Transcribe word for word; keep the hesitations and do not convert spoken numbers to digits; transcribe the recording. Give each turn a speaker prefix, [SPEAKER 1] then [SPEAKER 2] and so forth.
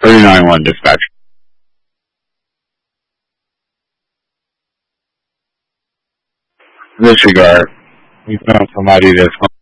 [SPEAKER 1] thirty-nine one dispatch. Disregard. We found somebody that's